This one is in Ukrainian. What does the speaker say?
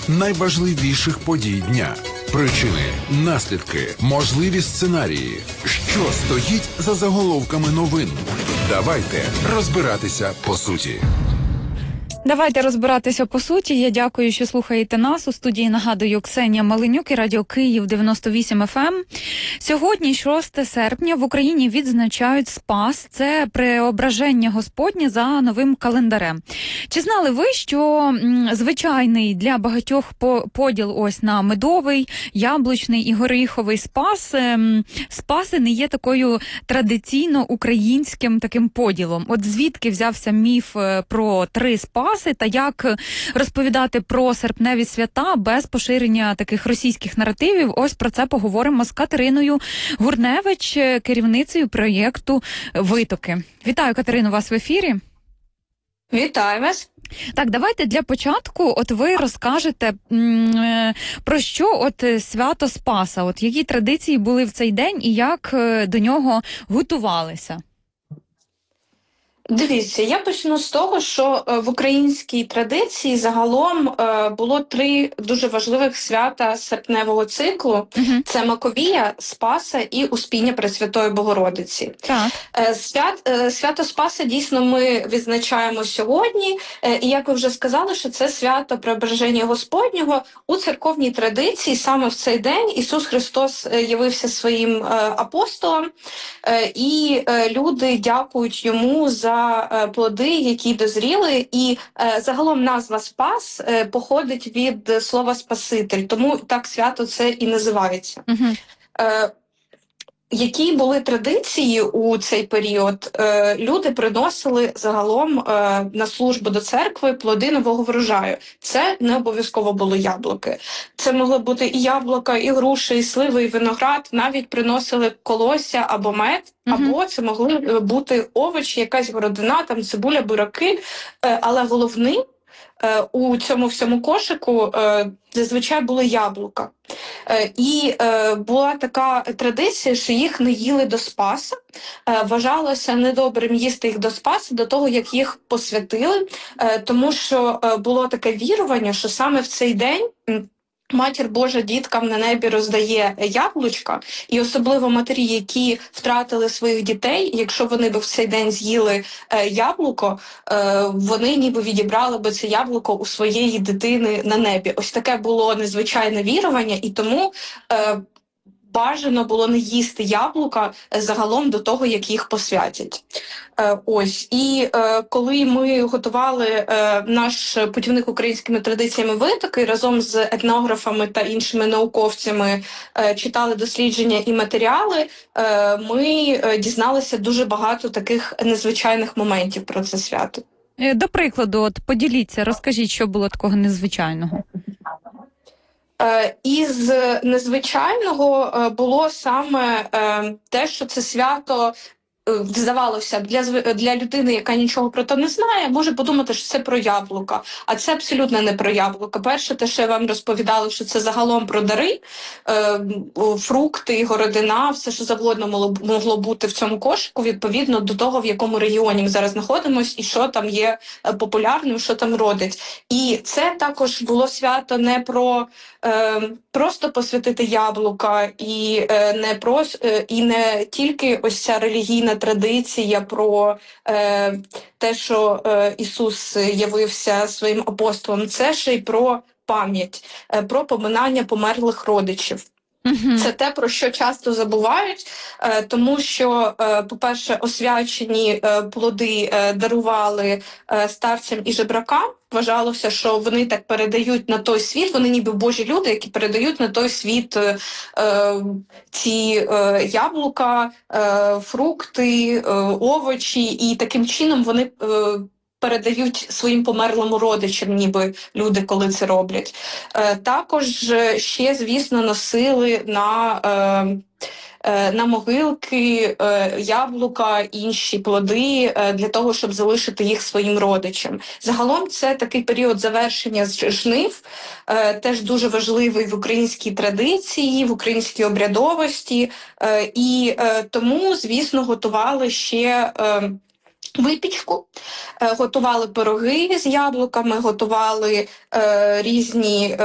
найважливіших подій дня, причини, наслідки, можливі сценарії. Що стоїть за заголовками новин? Давайте розбиратися по суті. Давайте розбиратися по суті. Я дякую, що слухаєте нас. У студії, нагадую, Ксенія Маленюк і Радіо Київ 98 FM. Сьогодні, 6 серпня, в Україні відзначають Спас. Це преображення Господнє за новим календарем. Чи знали ви, що звичайний для багатьох поділ ось на медовий, яблучний і горіховий Спас, Спаси не є такою традиційно українським таким поділом? От звідки взявся міф про 3 Спаси та як розповідати про серпневі свята без поширення таких російських наративів? Ось про це поговоримо з Катериною Гурневич, керівницею проєкту «Витоки». Вітаю, Катерино, вас в ефірі. Вітаю вас. Так, давайте для початку от ви розкажете, про що от свято Спаса, от які традиції були в цей день і як до нього готувалися? Дивіться, я почну з того, що в українській традиції загалом було 3 дуже важливих свята серпневого циклу. Це Маковія, Спаса і Успіння Пресвятої Богородиці. Так. Свято Спаса дійсно ми відзначаємо сьогодні. І як ви вже сказали, що це свято Преображення Господнього. У церковній традиції саме в цей день Ісус Христос явився своїм апостолам, і люди дякують йому за плоди, які дозріли, і загалом назва Спас походить від слова Спаситель, тому так свято це і називається. Які були традиції у цей період? Люди приносили загалом на службу до церкви плоди нового врожаю. Це не обов'язково були яблуки. Це могли бути і яблука, і груші, і сливи, і виноград. Навіть приносили колосся або мед, або це могли бути овочі, якась городина, там цибуля, бураки. Але головним у цьому всьому кошику зазвичай були яблука. І була така традиція, що їх не їли до Спаса. Вважалося недобрим їсти їх до Спаса, до того, як їх посвятили, тому що було таке вірування, що саме в цей день Матір Божа діткам на небі роздає яблучка, і особливо матері, які втратили своїх дітей, якщо вони б в цей день з'їли яблуко, вони ніби відібрали би це яблуко у своєї дитини на небі. Ось таке було незвичайне вірування, і тому бажано було не їсти яблука загалом до того, як їх посвятять. Ось. І коли ми готували наш путівник українськими традиціями «Витоки», разом з етнографами та іншими науковцями читали дослідження і матеріали, ми дізналися дуже багато таких незвичайних моментів про це свято. До прикладу, от поділіться, розкажіть, що було такого незвичайного. Із незвичайного було саме те, що це свято, здавалося, для людини, яка нічого про це не знає, може подумати, що це про яблука. А це абсолютно не про яблука. Перше, те, що я вам розповідала, що це загалом про дари, фрукти, городина, все, що завгодно могло бути в цьому кошику, відповідно до того, в якому регіоні ми зараз знаходимося і що там є популярним, що там родить. І це також було свято не про просто посвятити яблука, і не тільки ось ця релігійна традиція про те, що Ісус явився своїм апостолом, це ще й про пам'ять, про поминання померлих родичів. Це те, про що часто забувають, тому що, по-перше, освячені плоди дарували старцям і жебракам. Вважалося, що вони так передають на той світ, вони ніби божі люди, які передають на той світ ці яблука, фрукти, овочі, і таким чином вони передають своїм померлим родичам, ніби люди, коли це роблять. Також ще, звісно, носили на могилки яблука, інші плоди для того, щоб залишити їх своїм родичам. Загалом це такий період завершення жнив, теж дуже важливий в українській традиції, в українській обрядовості, і тому, звісно, готували ще випічку, готували пироги з яблуками, готували різні